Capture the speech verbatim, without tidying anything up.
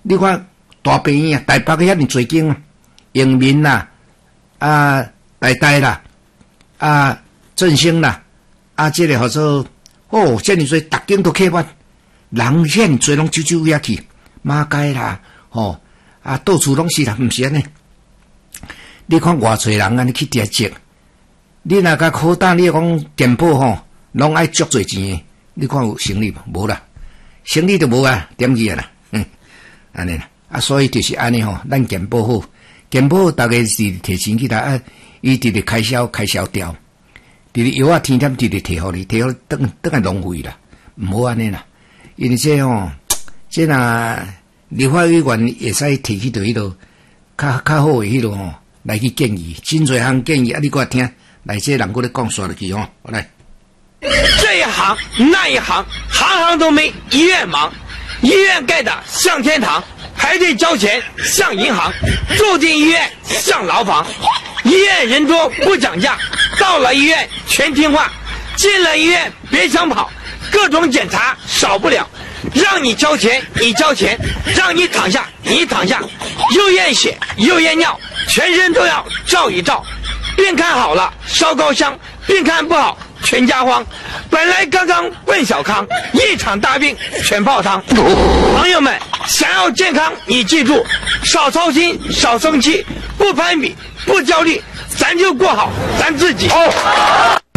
你看大病院啊，台北遐尼侪间啊，永民啦，啊，台大啦，啊，振兴啦，啊，这个号做哦，遮尼侪，逐间都客满，人遐尼侪拢走走遐去，马街啦，吼、哦，啊，到处拢是啦，毋是安尼。你看偌侪人安尼去伫遐接，你若甲考大，你讲店铺吼，拢爱足侪钱诶，你看有生意无？无啦，生意都无啊，点去啊啦，嗯，安尼啦，啊，所以就是安尼吼，咱健保好，健保好，大家是摕钱去他啊，伊直直开销开销掉，直直药啊天天直直摕互你，摕互你等等下浪费啦，毋好安尼啦，因为这吼，这若立法委员会使提起到迄落较较好诶迄落吼。来去建议，真侪项建议啊！你给我听，来这人过来讲说落去哦，来。 这一行那一行，行行都没医院忙。医院盖的像天堂，排队交钱像银行，住进医院像牢房。医院人多不讲价，到了医院全听话。进了医院别想跑，各种检查少不了。让你交钱你交钱，让你躺下你躺下，又验血又验尿，全身都要照一照。病看好了烧高香，病看不好全家慌。本来刚刚问小康，一场大病全泡汤。朋友们，想要健康你记住，少操心少生气，不攀比不焦虑，咱就过好咱自己。